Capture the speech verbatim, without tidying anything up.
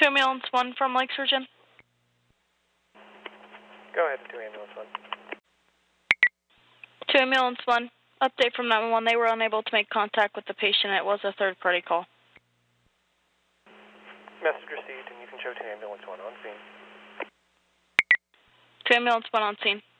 two ambulance one from Lake Surgeon. Go ahead, two ambulance one. two ambulance one, update from nine one one. They were unable to make contact with the patient. It was a third-party call. Message received, and you can show two ambulance one on scene. two ambulance one on scene.